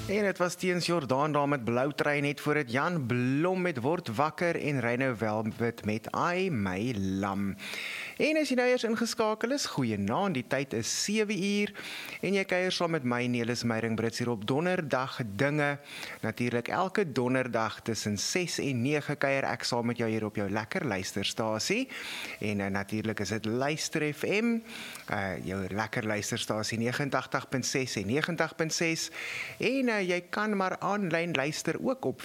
En het was teens Jordaan daar met Blou Trein net voor het Jan Blom met Word Wakker en Reino Welwit met Ai My Lam. En as jy nou eers ingeskakel is, goeienaand, die tyd is 7 uur en jy kuier saam met my Nelis Meiring-Brits hier op Donderdag Dinge. Natuurlik elke donderdag tussen 6 en 9 kuier ek saam met jou hier op jou lekker luisterstasie. En natuurlik is dit Luister FM, jou lekker luisterstasie 89.6 en 90.6. En jy kan maar aanlyn luister ook op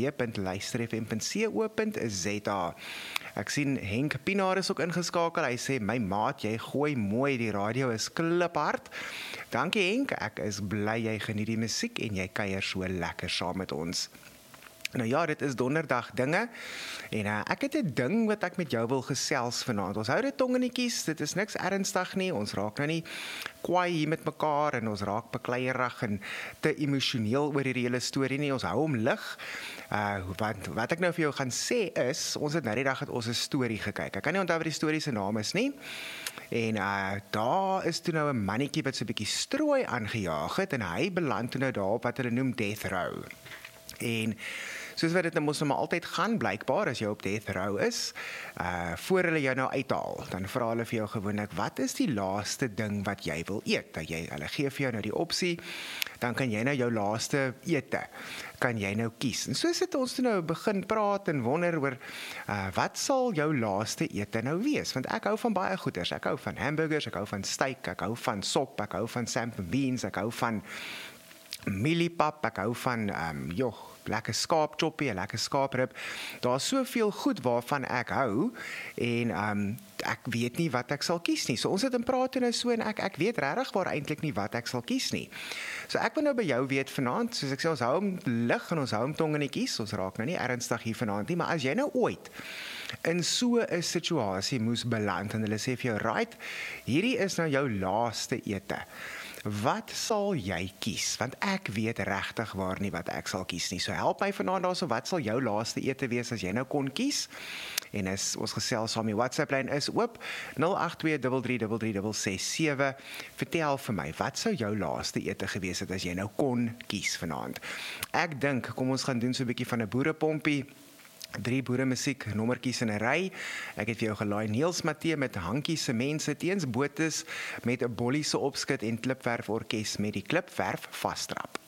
www.luisterfm.co.za. Ek sien Henk Pinaar is ook ingeskakel. Hy sê, my maat, jy gooi mooi, die radio is kliphard. Dankie Henk, ek is bly jy geniet die musiek en jy kuier so lekker saam met ons. Nou ja, dit is Donderdag Dinge en ek het 'n ding wat ek met jou wil gesels vanaand. Ons hou dit tong in die kies, dit is niks ernstig nie, ons raak nou nie kwaai hier met mekaar en ons raak bekleierig en te emosioneel oor hierdie hele storie nie, ons hou hom lig. Wat ek nou vir jou gaan sê is, ons het nou die dag het ons 'n storie gekyk. Ek kan nie onthou wat die storie se naam is nie. En daar is toe nou 'n mannetjie wat so 'n bietjie strooi aangejaag het en hy beland toe nou daar op wat hulle noem death row. En soos wat dit nou mos maar altyd gaan, blykbaar as jy op death row is, voor hulle jou nou uithaal, dan vra hulle vir jou gewoonlik, wat is die laaste ding wat jy wil eet? Hulle gee vir jou nou die opsie, dan kan jy nou jou laaste ete, kan jy nou kies. En soos het ons nou begin praat en wonder oor, wat sal jou laaste ete nou wees? Want ek hou van baie goeders, ek hou van hamburgers, ek hou van steak, ek hou van sop, ek hou van Sam and Beans, ek hou van mieliepap, ek hou van, lekker skaapchoppie, lekker skaaprib. Daar's soveel goed waarvan ek hou en ek weet nie wat ek sal kies nie. So ons het in praat nou so en ek weet regtig waar eintlik nie wat ek sal kies nie. So ek wil nou by jou weet vanaand, soos ek sê, ons hou hom lig en ons hou hom tong in die kies, ons raak nou nie ernstig hier vanaand nie, maar as jy nou ooit in so 'n situasie moes beland en hulle sê vir jou, right, hierdie is nou jou laaste ete. Wat sal jy kies? Want ek weet regtig waar nie wat ek sal kies nie. So help my vanaand daarso, wat sal jou laaste ete wees as jy nou kon kies? En as ons gesels saam, die WhatsApp-lyn is oop, 082333367. Vertel vir my, wat sou jou laaste ete gewees het as jy nou kon kies vanaand? Ek dink, kom ons gaan doen so 'n bietjie van 'n boerepompie. 3 boere musiek, nommertjies in 'n ry. Ek het vir jou gelaai Niels Matthee met Hankies se mense teens Botes met 'n bollie se opskud en Klipverf orkes met die Klipverf vasstrap.